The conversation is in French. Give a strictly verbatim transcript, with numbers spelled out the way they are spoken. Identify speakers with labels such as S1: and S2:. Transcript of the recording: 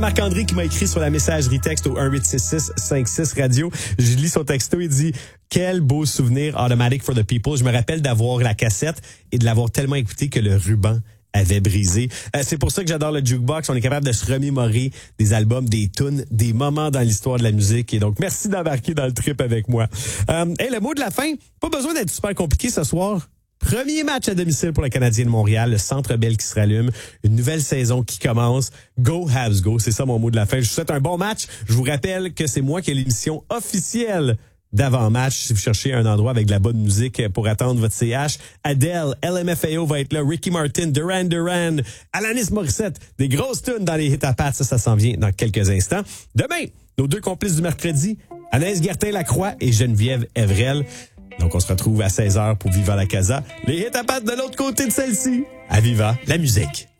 S1: Marc-André qui m'a écrit sur la messagerie texte au un huit six six cinq six radio. Je lis son texto, il dit « Quel beau souvenir Automatic for the People. Je me rappelle d'avoir la cassette et de l'avoir tellement écouté que le ruban avait brisé. Euh, c'est pour ça que j'adore le jukebox. On est capable de se remémorer des albums, des tunes, des moments dans l'histoire de la musique. Et donc, merci d'embarquer dans le trip avec moi. Euh, hey, le mot de la fin, pas besoin d'être super compliqué ce soir. Premier match à domicile pour le Canadien de Montréal, le Centre Bell qui se rallume, une nouvelle saison qui commence. Go Habs Go, c'est ça mon mot de la fin. Je vous souhaite un bon match. Je vous rappelle que c'est moi qui ai l'émission officielle d'avant-match. Si vous cherchez un endroit avec de la bonne musique pour attendre votre C H, Adele, L M F A O va être là, Ricky Martin, Duran Duran, Alanis Morissette, des grosses tunes dans les hits à pattes. Ça, ça s'en vient dans quelques instants. Demain, nos deux complices du mercredi, Anaïs Gertin-Lacroix et Geneviève Evrel. Donc, on se retrouve à seize heures pour Viva la Casa. Les hits à pattes de l'autre côté de celle-ci. À Viva, la musique.